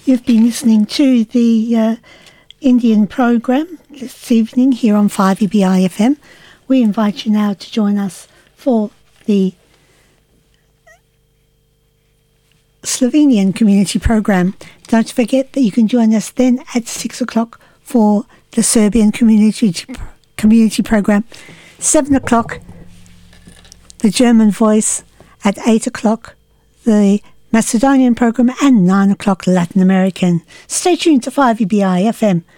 You've been listening to the Indian program this evening here on 5EBI FM. We invite you now to join us for the Slovenian community program. Don't forget that you can join us then at 6 o'clock for the Serbian community program. 7 o'clock, the German voice. At 8 o'clock, the Macedonian program, and 9 o'clock, Latin American. Stay tuned to 5EBI FM.